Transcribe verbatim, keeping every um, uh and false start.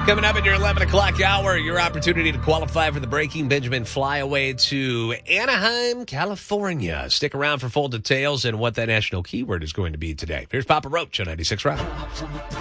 Coming up at your eleven o'clock hour, your opportunity to qualify for the Breaking Benjamin flyaway to Anaheim, California. Stick around for full details and what that national keyword is going to be today. Here's Papa Roach on ninety-six Rock.